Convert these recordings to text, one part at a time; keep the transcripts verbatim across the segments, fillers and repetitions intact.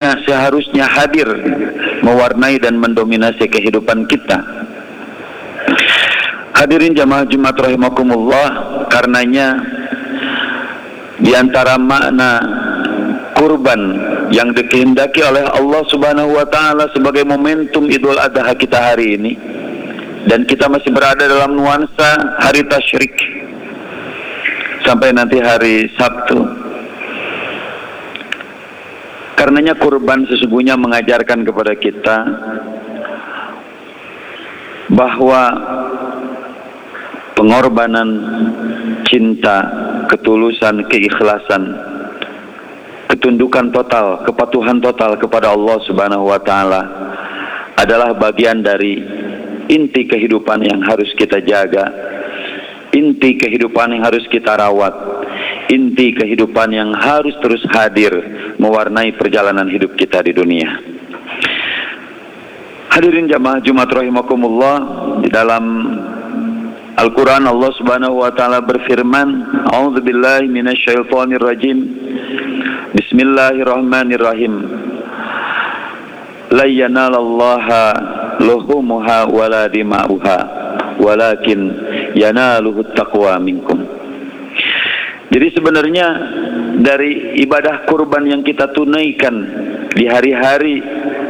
semestinya seharusnya hadir mewarnai dan mendominasi kehidupan kita. Hadirin jamaah Jumat rahimakumullah, karenanya di antara makna kurban yang dikehendaki oleh Allah Subhanahu wa taala sebagai momentum Idul Adha kita hari ini, dan kita masih berada dalam nuansa hari tasyrik sampai nanti hari Sabtu. Karenanya kurban sesungguhnya mengajarkan kepada kita bahwa pengorbanan, cinta, ketulusan, keikhlasan, ketundukan total, kepatuhan total kepada Allah Subhanahu wa taala adalah bagian dari inti kehidupan yang harus kita jaga, inti kehidupan yang harus kita rawat, inti kehidupan yang harus terus hadir mewarnai perjalanan hidup kita di dunia. Hadirin jamaah Jumat rahimakumullah, di dalam Al-Quran Allah Subhanahu wa taala berfirman, A'udzubillahi minasyaitonir rajim. Bismillahirrahmanirrahim. La yanalallaha luhumuha wala dima'uha walakin yanaluhu taqwa minkum. Jadi sebenarnya dari ibadah kurban yang kita tunaikan di hari-hari,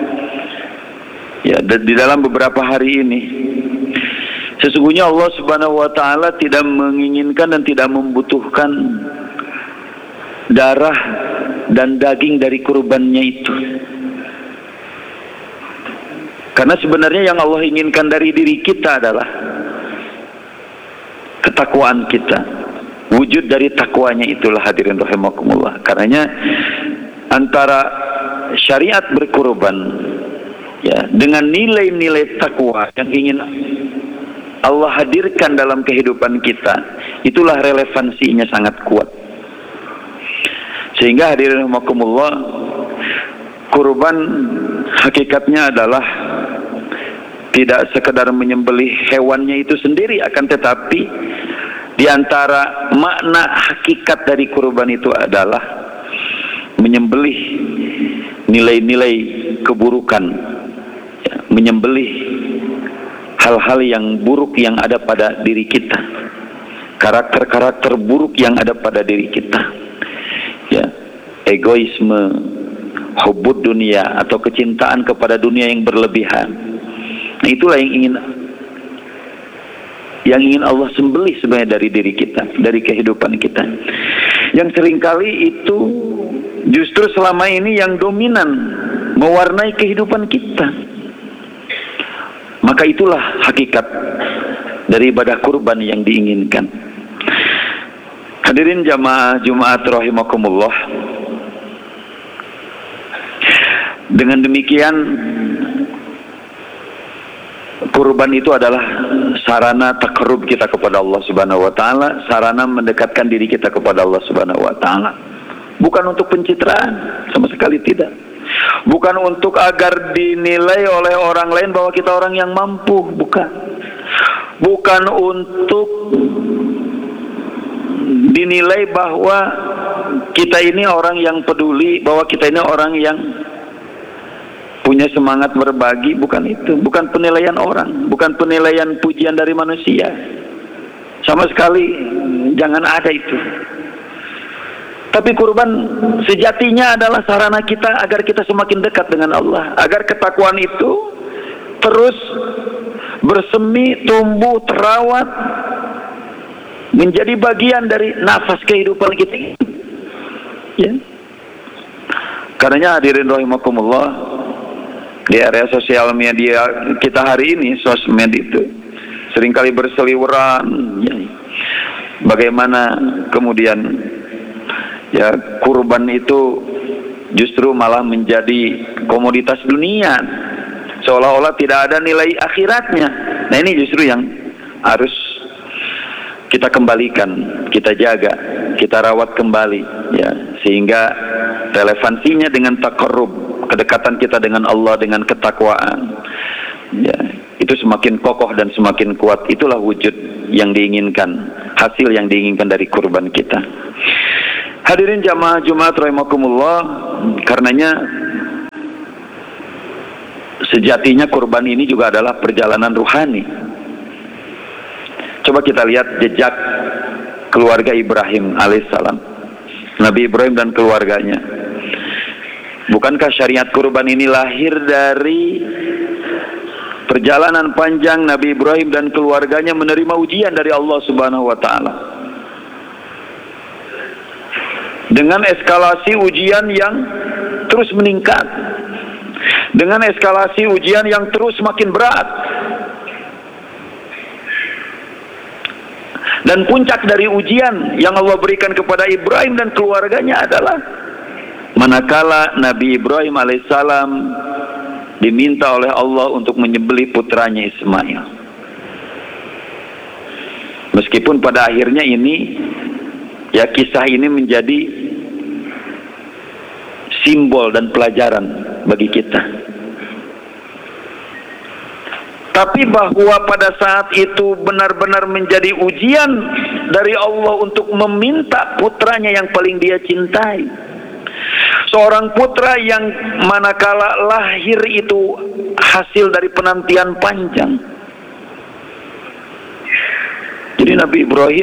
ya, di dalam beberapa hari ini, sesungguhnya Allah Subhanahu wa taala tidak menginginkan dan tidak membutuhkan darah dan daging dari kurbannya itu. Karena sebenarnya yang Allah inginkan dari diri kita adalah ketakwaan kita. Wujud dari takwanya itulah, hadirin rahimakumullah. Karenanya antara syariat berkurban, ya, dengan nilai-nilai takwa yang ingin Allah hadirkan dalam kehidupan kita, itulah relevansinya sangat kuat. Sehingga hadirin rahimakumullah, kurban hakikatnya adalah tidak sekedar menyembelih hewannya itu sendiri, akan tetapi di antara makna hakikat dari kurban itu adalah menyembelih nilai-nilai keburukan, ya, menyembelih hal-hal yang buruk yang ada pada diri kita, karakter-karakter buruk yang ada pada diri kita, ya, egoisme, hubbud dunia atau kecintaan kepada dunia yang berlebihan. Nah, itulah yang ingin yang ingin Allah sembelih sebenarnya dari diri kita, dari kehidupan kita, yang seringkali itu justru selama ini yang dominan mewarnai kehidupan kita. Maka itulah hakikat dari ibadah kurban yang diinginkan. Hadirin jamaah Jumat rahimakumullah, dengan demikian kurban itu adalah sarana takarrub kita kepada Allah Subhanahu wa taala, sarana mendekatkan diri kita kepada Allah Subhanahu wa taala. Bukan untuk pencitraan, sama sekali tidak. Bukan untuk agar dinilai oleh orang lain bahwa kita orang yang mampu, bukan. Bukan untuk dinilai bahwa kita ini orang yang peduli, bahwa kita ini orang yang punya semangat berbagi, bukan itu. Bukan penilaian orang, bukan penilaian pujian dari manusia. Sama sekali jangan ada itu. Tapi kurban sejatinya adalah sarana kita agar kita semakin dekat dengan Allah, agar ketakwaan itu terus bersemi, tumbuh, terawat, menjadi bagian dari nafas kehidupan kita. Ya. Karenanya hadirin rahimakumullah, di area sosial media kita hari ini, sosmed itu seringkali berseliweran, ya, bagaimana kemudian ya kurban itu justru malah menjadi komoditas dunia, seolah-olah tidak ada nilai akhiratnya. Nah, ini justru yang harus kita kembalikan, kita jaga, kita rawat kembali, ya, sehingga relevansinya dengan taqarrub, kedekatan kita dengan Allah dengan ketakwaan, ya, itu semakin kokoh dan semakin kuat. Itulah wujud yang diinginkan, hasil yang diinginkan dari kurban kita. Hadirin jamaah Jumat rahimakumullah, karenanya sejatinya kurban ini juga adalah perjalanan ruhani. Coba kita lihat jejak keluarga Ibrahim alaihissalam, Nabi Ibrahim dan keluarganya. Bukankah syariat kurban ini lahir dari perjalanan panjang Nabi Ibrahim dan keluarganya menerima ujian dari Allah Subhanahu wa taala, dengan eskalasi ujian yang terus meningkat, dengan eskalasi ujian yang terus makin berat. Dan puncak dari ujian yang Allah berikan kepada Ibrahim dan keluarganya adalah manakala Nabi Ibrahim alaihissalam diminta oleh Allah untuk menyembelih putranya Ismail. Meskipun pada akhirnya ini, ya, kisah ini menjadi simbol dan pelajaran bagi kita. Tapi bahwa pada saat itu benar-benar menjadi ujian dari Allah untuk meminta putranya yang paling dia cintai. Seorang putra yang manakala lahir itu hasil dari penantian panjang. Jadi Nabi Ibrahim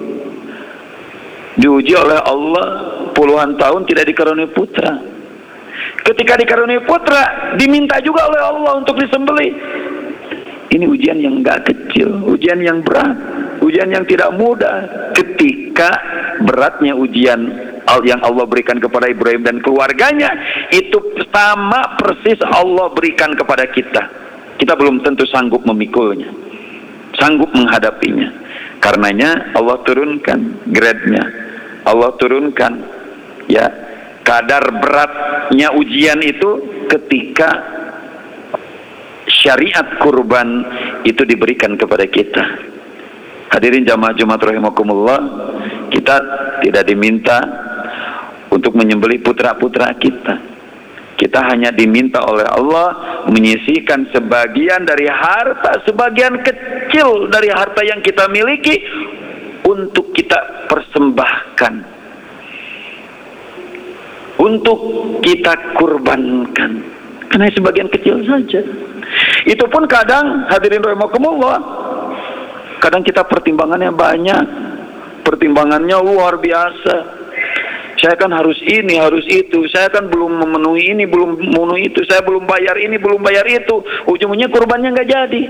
diuji oleh Allah puluhan tahun tidak dikaruniai putra. Ketika dikaruniai putra, diminta juga oleh Allah untuk disembelih. Ini ujian yang enggak kecil, ujian yang berat, ujian yang tidak mudah. Ketika beratnya ujian yang Allah berikan kepada Ibrahim dan keluarganya, itu sama persis Allah berikan kepada kita. Kita belum tentu sanggup memikulnya, sanggup menghadapinya. Karenanya Allah turunkan grade-nya, Allah turunkan, ya, kadar beratnya ujian itu ketika syariat kurban itu diberikan kepada kita. Hadirin jamaah Jumat rahimakumullah, kita tidak diminta untuk menyembelih putra-putra kita. Kita hanya diminta oleh Allah menyisihkan sebagian dari harta, sebagian kecil dari harta yang kita miliki untuk kita persembahkan, untuk kita kurbankan. Karena sebagian kecil saja. Itu pun kadang, hadirin rahimakumullah, kadang kita pertimbangannya banyak, pertimbangannya luar biasa. Saya kan harus ini, harus itu, saya kan belum memenuhi ini, belum memenuhi itu, saya belum bayar ini, belum bayar itu. Ujung-ujungnya kurbannya nggak jadi.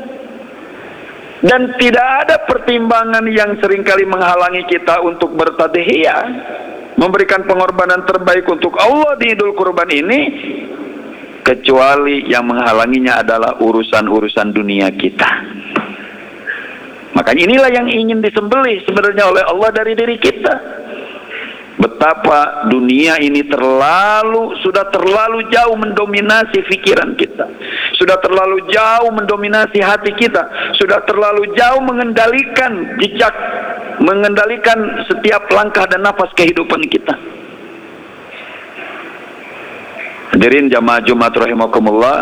Dan tidak ada pertimbangan yang seringkali menghalangi kita untuk bertadhiyah, memberikan pengorbanan terbaik untuk Allah di Idul Kurban ini, kecuali yang menghalanginya adalah urusan-urusan dunia kita. Makanya inilah yang ingin disembelih sebenarnya oleh Allah dari diri kita. Betapa dunia ini terlalu, sudah terlalu jauh mendominasi pikiran kita, sudah terlalu jauh mendominasi hati kita, sudah terlalu jauh mengendalikan jejak, mengendalikan setiap langkah dan nafas kehidupan kita. Hadirin jamaah Jumat rahimakumullah,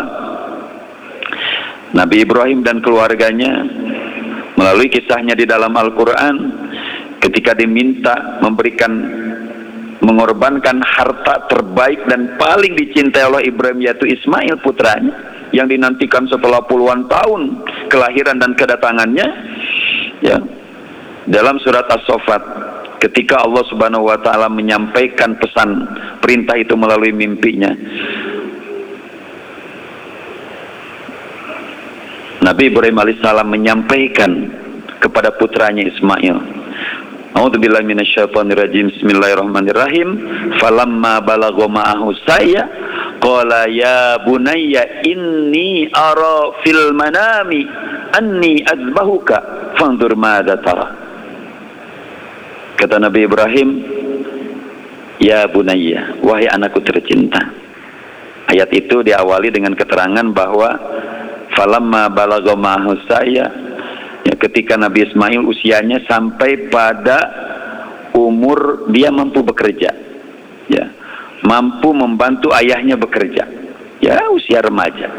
Nabi Ibrahim dan keluarganya melalui kisahnya di dalam Al-Quran, ketika diminta memberikan, mengorbankan harta terbaik dan paling dicintai oleh Ibrahim, yaitu Ismail putranya yang dinantikan setelah puluhan tahun kelahiran dan kedatangannya, ya, dalam surat As-Saffat, ketika Allah Subhanahu wa taala menyampaikan pesan perintah itu melalui mimpinya, Nabi Ibrahim alaihissalam menyampaikan kepada putranya Ismail, A'udzubillahi minasyaitonirrajim, bismillahirrahmanirrahim, falamma balagha ma'ahu saya qala ya bunayya inni ara fil manami anni azbahuka fanzur madza tara. Kata Nabi Ibrahim, ya bunayya, wahai anakku tercinta. Ayat itu diawali dengan keterangan bahwa falamma balagha ma'ahu saya, ya, ketika Nabi Ismail usianya sampai pada umur dia mampu bekerja, ya, mampu membantu ayahnya bekerja, ya, usia remaja.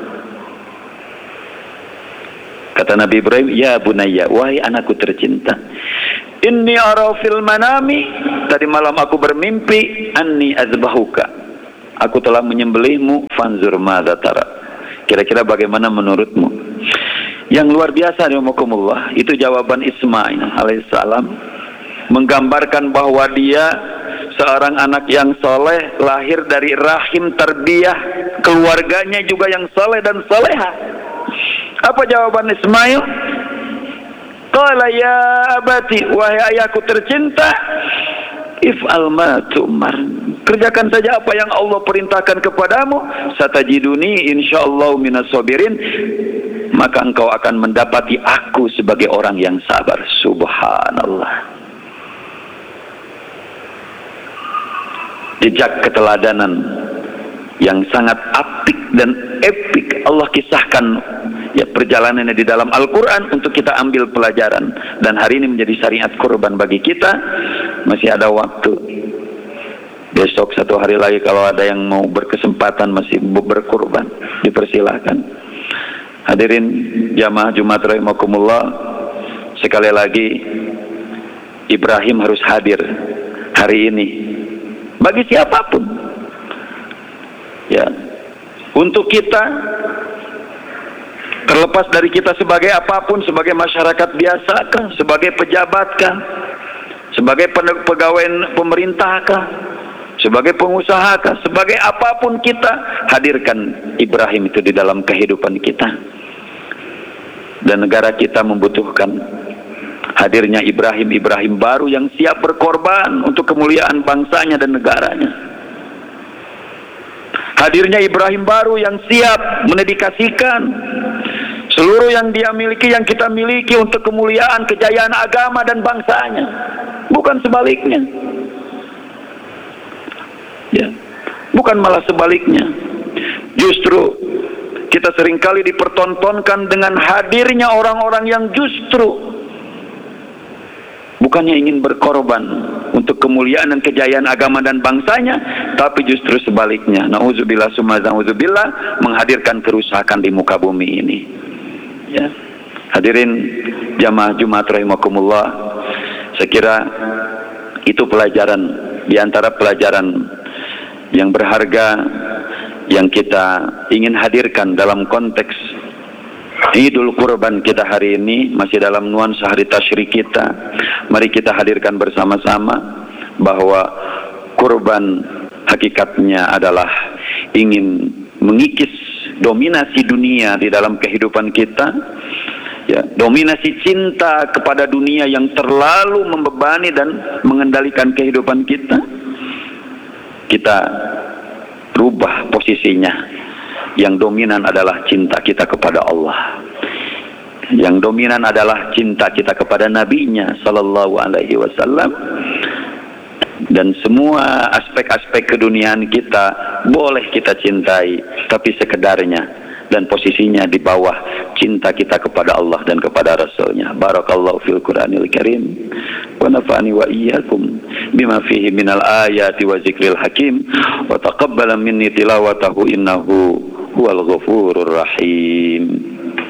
Kata Nabi Ibrahim, ya bunayya, wahai anakku tercinta, inni ara fil manami, tadi malam aku bermimpi, anni azbahuka, aku telah menyembelihmu, fanzur madza tara, Kira-kira bagaimana menurutmu? Yang luar biasa rahimakumullah, itu jawaban Ismail alaihissalam, menggambarkan bahwa dia seorang anak yang soleh, lahir dari rahim tarbiyah, keluarganya juga yang soleh dan soleha. Apa jawaban Ismail? Qala ya abati, wahai ayahku tercinta, if'al ma tu'mar, kerjakan saja apa yang Allah perintahkan kepadamu, satajiduni insyaallah minas sabirin, maka engkau akan mendapati aku sebagai orang yang sabar. Subhanallah. Jejak keteladanan yang sangat apik dan epik Allah kisahkan ya perjalanannya di dalam Al-Quran untuk kita ambil pelajaran, dan hari ini menjadi syariat kurban bagi kita. Masih ada waktu, besok satu hari lagi kalau ada yang mau berkesempatan masih berkurban, dipersilahkan. Hadirin jamaah Jumat rahimakumullah, sekali lagi Ibrahim harus hadir hari ini bagi siapapun ya, untuk kita, terlepas dari kita sebagai apapun, sebagai masyarakat biasa kah, sebagai pejabat kah, sebagai pegawai pemerintah kah, sebagai pengusaha kah, sebagai apapun kita, hadirkan Ibrahim itu di dalam kehidupan kita. Dan negara kita membutuhkan hadirnya Ibrahim, Ibrahim baru yang siap berkorban untuk kemuliaan bangsanya dan negaranya. Hadirnya Ibrahim baru yang siap mendedikasikan seluruh yang dia miliki, yang kita miliki untuk kemuliaan, kejayaan agama dan bangsanya, bukan sebaliknya. Ya, bukan malah sebaliknya. Justru kita seringkali dipertontonkan dengan hadirnya orang-orang yang justru bukannya ingin berkorban untuk kemuliaan dan kejayaan agama dan bangsanya, tapi justru sebaliknya. Nauzubillah summa nauzubillah, menghadirkan kerusakan di muka bumi ini. Ya. Hadirin jamaah Jumat rahimakumullah, saya kira itu pelajaran di antara pelajaran yang berharga yang kita ingin hadirkan dalam konteks Idul Kurban kita hari ini, masih dalam nuansa hari tasyrik kita. Mari kita hadirkan bersama-sama bahwa kurban hakikatnya adalah ingin mengikis dominasi dunia di dalam kehidupan kita, ya, dominasi cinta kepada dunia yang terlalu membebani dan mengendalikan kehidupan kita. Kita rubah posisinya. Yang dominan adalah cinta kita kepada Allah. Yang dominan adalah cinta kita kepada Nabi-Nya sallallahu alaihi wasallam. Dan semua aspek-aspek keduniaan kita boleh kita cintai, tapi sekedarnya, dan posisinya di bawah cinta kita kepada Allah dan kepada Rasul-Nya. Barakallahu fil Qur'anil Karim wa nafa'ani wa iyyakum bima fihi minal ayati wa zikril hakim wa taqabbala minni tilawatahu innahu huwal ghafurur rahim.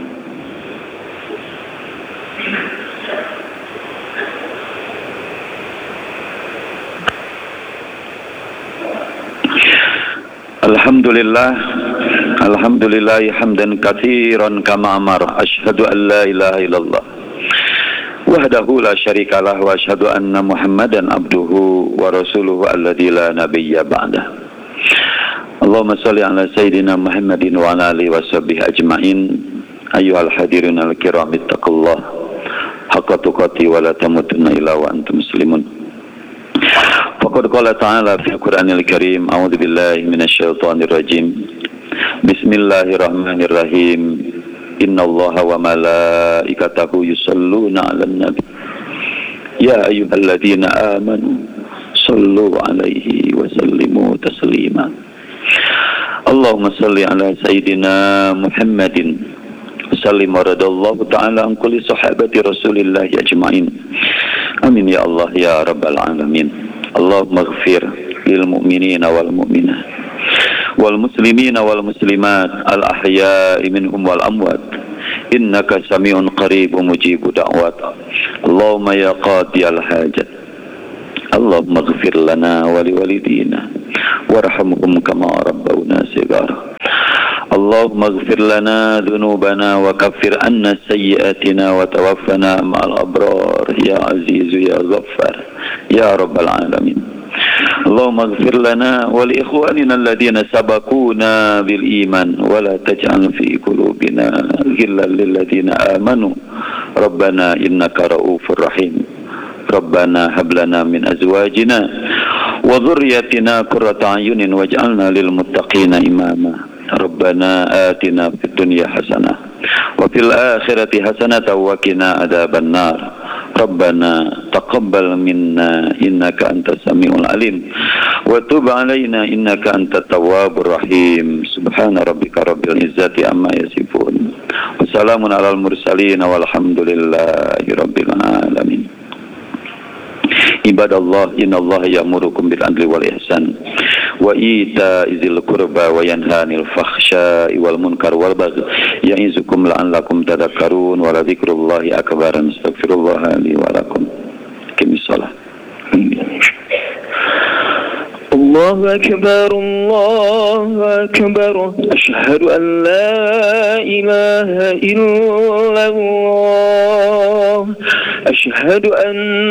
Alhamdulillah, alhamdulillah hamdan katsiran kama amara, asyhadu an la ilaha illallah wahdahu la syarikalah wa asyhadu anna Muhammadan abduhu wa rasuluhu alladzi la nabiyya ba'dah. Allahumma shalli ala sayyidina Muhammadin wa ala alihi wa sahbihi ajma'in. Ayyuhal hadirin al-kiram, ittaqullah haqqa tuqatih wa la tamutunna illa wa antum muslimun. Faqad qala ta'ala fi Qur'anil Karim, a'udzu billahi minasyaitonir rajim. Bismillahirrahmanirrahim. Innallaha wa malaikatahu yusholluna 'alan nabi. Ya ayyuhalladzina amanu shallu 'alaihi wa sallimu taslima. Allahumma shalli 'ala sayyidina Muhammadin sallim wa radallahu ta'ala an kulli sahabati Rasulillah ajma'in. Amin ya Allah ya rabbal alamin. Allahumma ighfir lil mu'minina wal mu'minat wal muslimina wal muslimat al ahya'i minhum wal amwat innaka sami'un qaribun mujibu da'wat. Allahumma ya qadiyal hajat, Allahumma ighfir lana wa liwalidina warhamhum kama rabbawna shighara. اللهم اغفر لنا ذنوبنا وكفر عنا سيئاتنا وتوفنا مع الأبرار يا عزيز يا غفار يا رب العالمين. اللهم اغفر لنا ولإخواننا الذين سبقونا بالإيمان ولا تجعل في قلوبنا غلا للذين آمنوا ربنا إنك رؤوف رحيم. ربنا هب لنا من أزواجنا وذريتنا قرة أعين واجعلنا للمتقين إماما. ربنا آتنا في الدنيا حسنة وفي الآخرة حسنة وقنا عذاب النار. ربنا تقبل منا إنك أنت السميع العليم وتب علينا إنك أنت التواب الرحيم. سبحان ربك رب العزة عما يصفون وسلام على المرسلين والحمد لله رب العالمين. Ibadallah, innallaha ya'murukum bil adli wal ihsan wa ita'i dzil qurba wa yanha 'anil fakhsya'i wal munkar wal baghi ya'izukum la'allakum tadhakkarun wa la dzikrullahi akbar. Astaghfirullah li wa lakum. Qimis shalah. Allahu akbar, Allahu akbar, asyhadu an la ilaha illallah, asyhadu an